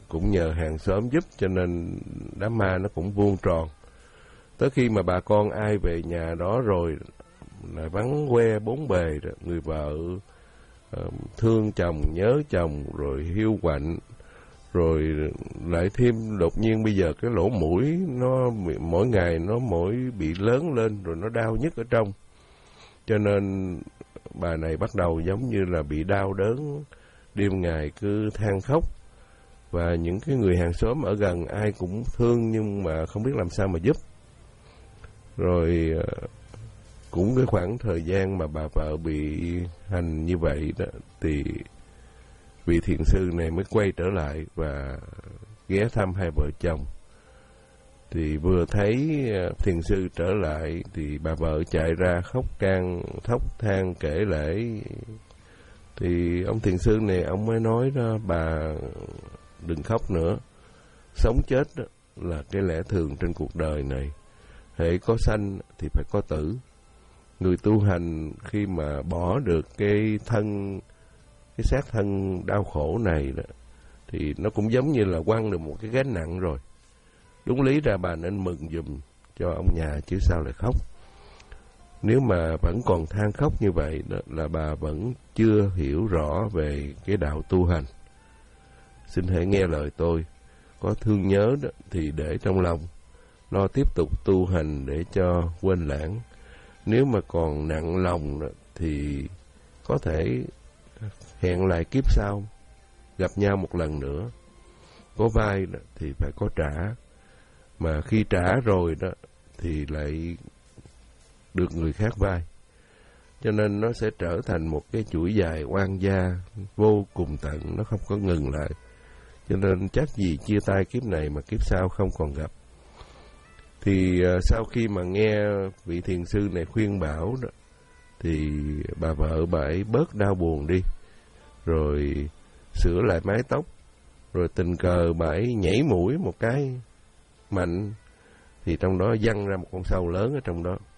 cũng nhờ hàng xóm giúp, cho nên đám ma nó cũng vuông tròn. Tới khi mà bà con ai về nhà đó rồi lại vắng que bốn bề đó, người vợ thương chồng, nhớ chồng, rồi hiu quạnh, rồi lại thêm đột nhiên bây giờ cái lỗ mũi nó mỗi ngày nó mỗi bị lớn lên, rồi nó đau nhức ở trong, cho nên bà này bắt đầu giống như là bị đau đớn, đêm ngày cứ than khóc. Và những cái người hàng xóm ở gần ai cũng thương nhưng mà không biết làm sao mà giúp. Rồi cũng cái khoảng thời gian mà bà vợ bị hành như vậy đó, thì vị thiền sư này mới quay trở lại và ghé thăm hai vợ chồng. Thì vừa thấy thiền sư trở lại thì bà vợ chạy ra khóc than kể lể. Thì ông thiền sư này ông mới nói đó, bà đừng khóc nữa, sống chết đó là cái lẽ thường trên cuộc đời này, hễ có sanh thì phải có tử. Người tu hành khi mà bỏ được cái xác thân đau khổ này đó, thì nó cũng giống như là quăng được một cái gánh nặng rồi. Đúng lý ra bà nên mừng giùm cho ông nhà chứ sao lại khóc. Nếu mà vẫn còn than khóc như vậy đó, là bà vẫn chưa hiểu rõ về cái đạo tu hành. Xin hãy nghe lời tôi, có thương nhớ đó thì để trong lòng, lo tiếp tục tu hành để cho quên lãng. Nếu mà còn nặng lòng đó, thì có thể hẹn lại kiếp sau, gặp nhau một lần nữa. Có vai đó thì phải có trả, mà khi trả rồi đó thì lại được người khác vai. Cho nên nó sẽ trở thành một cái chuỗi dài oan gia vô cùng tận, nó không có ngừng lại. Cho nên chắc gì chia tay kiếp này mà kiếp sau không còn gặp. Thì sau khi mà nghe vị thiền sư này khuyên bảo đó, thì bà vợ bà ấy bớt đau buồn đi, rồi sửa lại mái tóc, rồi tình cờ bà ấy nhảy mũi một cái mạnh, thì trong đó văng ra một con sâu lớn ở trong đó.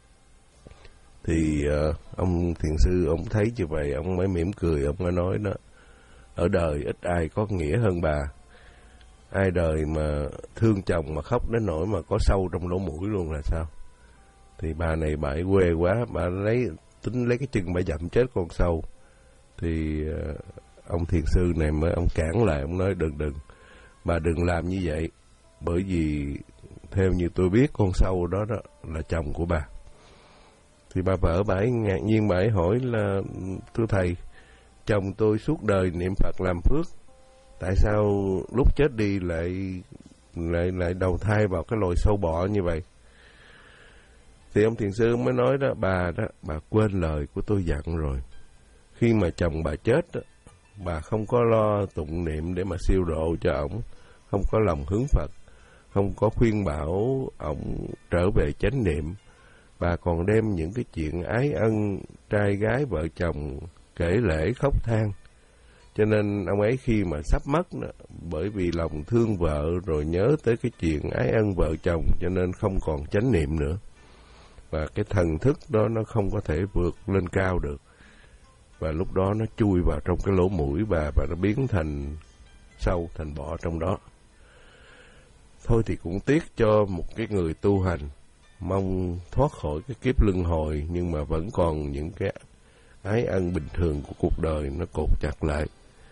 Thì ông thiền sư ông thấy như vậy, ông mới mỉm cười, ông mới nói đó, ở đời ít ai có nghĩa hơn bà. Ai đời mà thương chồng mà khóc đến nỗi mà có sâu trong lỗ mũi luôn là sao? Thì bà này bà ấy quê quá, bà tính lấy cái chân bà dậm chết con sâu. Thì ông thiền sư này mới ông cản lại, ông nói đừng, bà đừng làm như vậy, bởi vì theo như tôi biết con sâu đó là chồng của bà. Thì bà vợ bà ấy ngạc nhiên, bà ấy hỏi là thưa thầy, chồng tôi suốt đời niệm Phật làm phước, tại sao lúc chết đi lại đầu thai vào cái loài sâu bọ như vậy? Thì ông thiền sư mới nói đó, bà quên lời của tôi dặn rồi. Khi mà chồng bà chết đó, bà không có lo tụng niệm để mà siêu độ cho ổng, không có lòng hướng Phật, không có khuyên bảo ổng trở về chánh niệm. Bà còn đem những cái chuyện ái ân trai gái vợ chồng kể lể khóc than. Cho nên ông ấy khi mà sắp mất đó, bởi vì lòng thương vợ rồi nhớ tới cái chuyện ái ân vợ chồng, cho nên không còn chánh niệm nữa. Và cái thần thức đó nó không có thể vượt lên cao được. Và lúc đó nó chui vào trong cái lỗ mũi bà và nó biến thành sâu, thành bọ trong đó. Thôi thì cũng tiếc cho một cái người tu hành mong thoát khỏi cái kiếp luân hồi, nhưng mà vẫn còn những cái ái ân bình thường của cuộc đời nó cột chặt lại.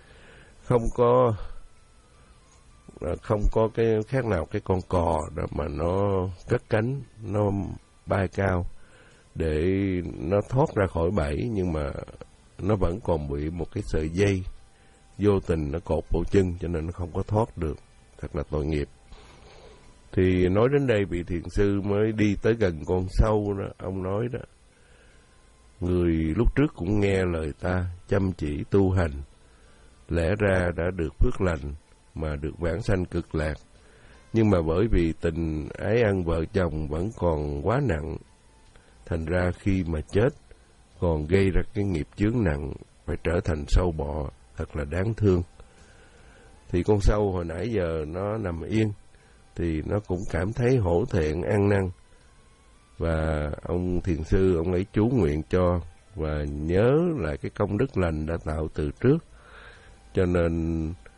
Không có cái khác nào cái con cò đó mà nó cất cánh, nó bay cao để nó thoát ra khỏi bẫy, nhưng mà nó vẫn còn bị một cái sợi dây vô tình nó cột vào chân, cho nên nó không có thoát được. Thật là tội nghiệp. Thì nói đến đây vị thiền sư mới đi tới gần con sâu đó. Ông nói đó, người lúc trước cũng nghe lời ta chăm chỉ tu hành, lẽ ra đã được phước lành mà được vãng sanh cực lạc. Nhưng mà bởi vì tình ái ân vợ chồng vẫn còn quá nặng, thành ra khi mà chết còn gây ra cái nghiệp chướng nặng, phải trở thành sâu bọ, thật là đáng thương. Thì con sâu hồi nãy giờ nó nằm yên, thì nó cũng cảm thấy hổ thẹn ăn năn. Và ông thiền sư, ông ấy chú nguyện cho và nhớ lại cái công đức lành đã tạo từ trước. Cho nên